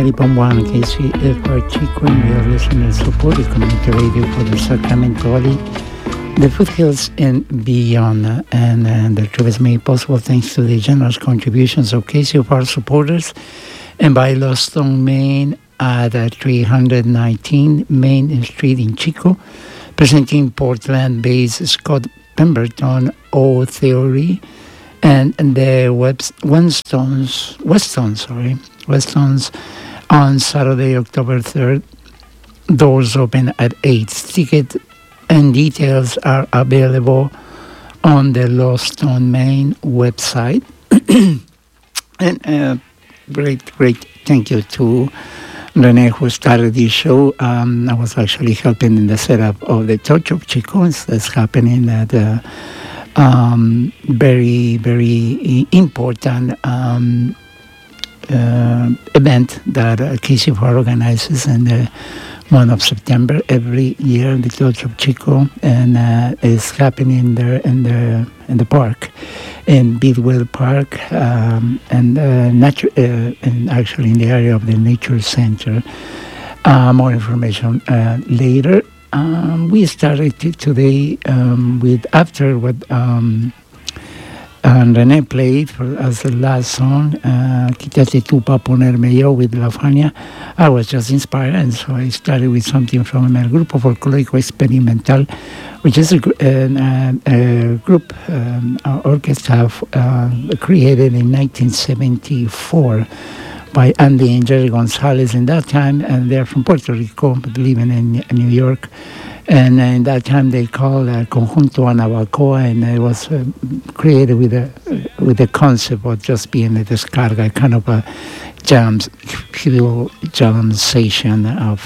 90.1 KCFR Chico, and we are listeners supported community radio for the Sacramento Valley, the foothills, and beyond. And the trip is made possible thanks to the generous contributions of KCFR supporters and by Lost on Main at 319 Main Street in Chico, presenting Portland-based Scott Pemberton O Theory. And the Weston's on Saturday, October 3rd. Doors open at 8. Ticket and details are available on the Lost on Main website. And great thank you to Renee, who started this show. I was actually helping in the setup of the Church of Chico. That's happening at very, very important event that KCFR organizes in the month of September every year, the Church of Chico, and it's happening there in the park, in Bidwell Park, and actually in the area of the Nature Center. More information later. We started today with after what Renee played as the last song, Quítate tú pa ponerme yo with La Fania. I was just inspired, and so I started with something from El Grupo Folclórico Experimental, which is a group, orchestra created in 1974 by Andy and Jerry Gonzalez in that time, and they're from Puerto Rico, but living in New York. And in that time they called Conjunto Anabacoa, and it was created with the concept of just being a descarga, kind of a pure jam session of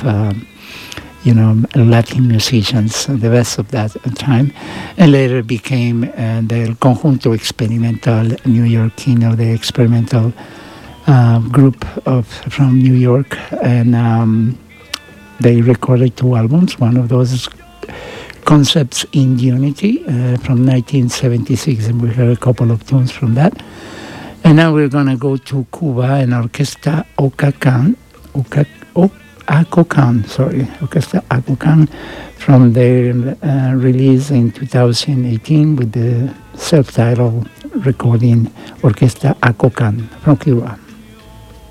Latin musicians, the best of that time, and later became the Conjunto Experimental New Yorkino, the experimental group from New York, and they recorded 2 albums. One of those is Concepts in Unity from 1976, and we heard a couple of tunes from that. And now we're going to go to Cuba and Orquesta Acocan, Orquesta Acocan, from their release in 2018 with the self-titled recording Orquesta Acocan from Cuba.